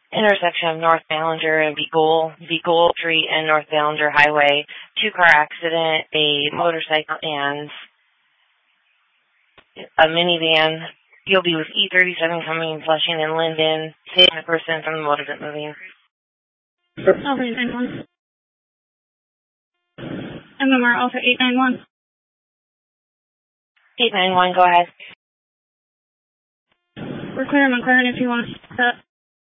intersection of North Ballinger and Beagle Street and North Ballinger Highway. 2-car accident, a motorcycle and a minivan. You'll be with E37 coming Flushing and Linden. Saving the person from the motorcycle moving. Alpha 891. MMR Alpha 891. 891, go ahead. We're clear, McLaren, if you want to set.